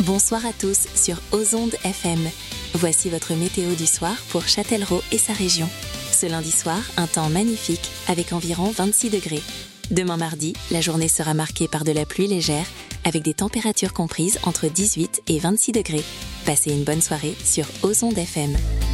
Bonsoir à tous sur Ozonde FM. Voici votre météo du soir pour Châtellerault et sa région. Ce lundi soir, un temps magnifique avec environ 26 degrés. Demain mardi, la journée sera marquée par de la pluie légère avec des températures comprises entre 18 et 26 degrés. Passez une bonne soirée sur Ozonde FM.